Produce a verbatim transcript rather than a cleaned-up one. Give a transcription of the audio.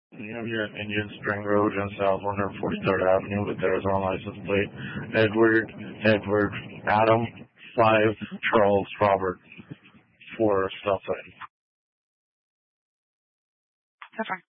You have your Indian Spring Road and South one forty-third Avenue with Arizona license plate. Edward, Edward, Adam, five, Charles, Robert, four, stop sign. That's fine.